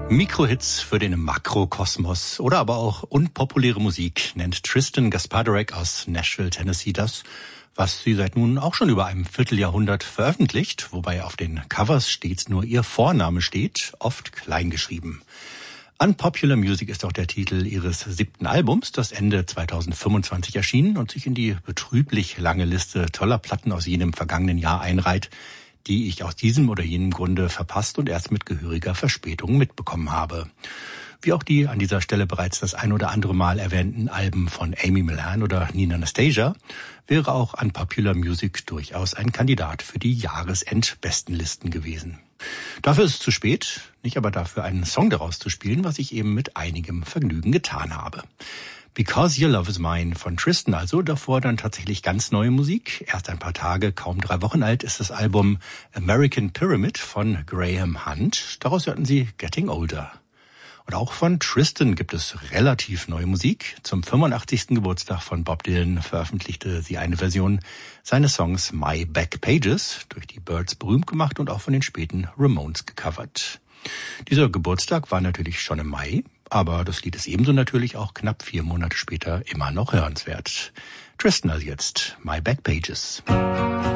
Mikrohits für den Makrokosmos oder aber auch unpopuläre Musik nennt Tristan Gaspadarek aus Nashville, Tennessee das, was sie seit nun auch schon über einem Vierteljahrhundert veröffentlicht, wobei auf den Covers stets nur ihr Vorname steht, oft kleingeschrieben. Unpopular Music ist auch der Titel ihres 7. Albums, das Ende 2025 erschienen und sich in die betrüblich lange Liste toller Platten aus jenem vergangenen Jahr einreiht, die ich aus diesem oder jenem Grunde verpasst und erst mit gehöriger Verspätung mitbekommen habe. Wie auch die an dieser Stelle bereits das ein oder andere Mal erwähnten Alben von Amy Millan oder Nina Anastasia, wäre auch Unpopular Music durchaus ein Kandidat für die Jahresendbestenlisten gewesen. Dafür ist es zu spät, nicht aber dafür einen Song daraus zu spielen, was ich eben mit einigem Vergnügen getan habe. Because Your Love Is Mine von Tristan also, davor dann tatsächlich ganz neue Musik. Erst ein paar Tage, kaum 3 Wochen alt, ist das Album American Pyramid von Graham Hunt. Daraus hörten sie Getting Older. Und auch von Tristan gibt es relativ neue Musik. Zum 85. Geburtstag von Bob Dylan veröffentlichte sie eine Version seines Songs My Back Pages, durch die Byrds berühmt gemacht und auch von den späten Ramones gecovert. Dieser Geburtstag war natürlich schon im Mai, aber das Lied ist ebenso natürlich auch knapp 4 Monate später immer noch hörenswert. Tristan also jetzt, My Back Pages.